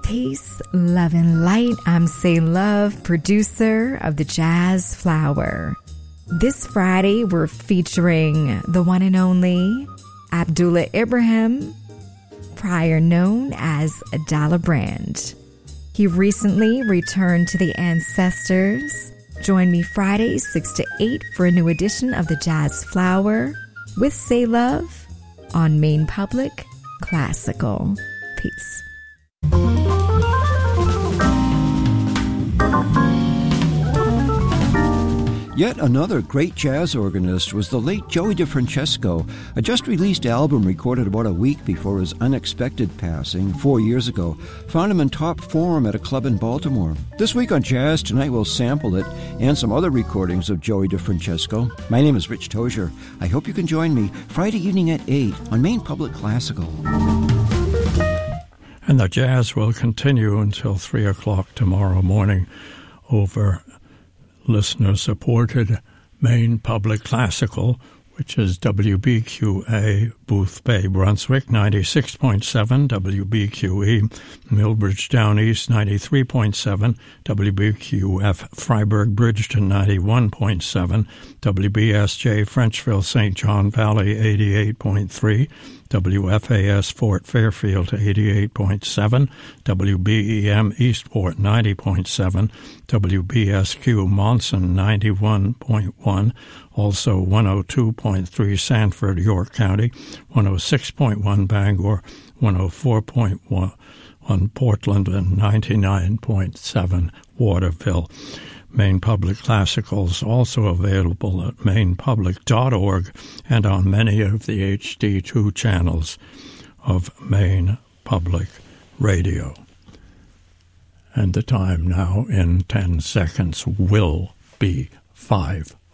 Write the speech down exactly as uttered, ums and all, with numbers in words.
Peace, love, and light. I'm Say Love, producer of the Jazz Flower. This Friday, we're featuring the one and only Abdullah Ibrahim, prior known as Adala Brand. He recently returned to the Ancestors. Join me Friday, six to eight for a new edition of the Jazz Flower with Say Love on Maine Public Classical. Peace. Yet another great jazz organist was the late Joey DeFrancesco, a just-released album recorded about a week before his unexpected passing four years ago found him in top form at a club in Baltimore. This week on Jazz Tonight we'll sample it and some other recordings of Joey DeFrancesco. My name is Rich Tozier. I hope you can join me Friday evening at eight on Maine Public Classical. And the jazz will continue until three o'clock tomorrow morning over listener-supported Maine Public Classical, which is W B Q A, Booth Bay, Brunswick, ninety-six point seven, W B Q E, Millbridge Down East, ninety-three point seven, W B Q F, Freiburg Bridgeton, ninety-one point seven, W B S J, Frenchville, Saint John Valley, eighty-eight point three, W F A S Fort Fairfield eighty-eight point seven, W B E M Eastport ninety point seven, W B S Q Monson ninety-one point one, also one oh two point three Sanford, York County, one oh six point one Bangor, one oh four point one Portland, and ninety-nine point seven Waterville. Maine Public Classicals also available at maine public dot org and on many of the H D two channels of Maine Public Radio. And the time now in ten seconds will be five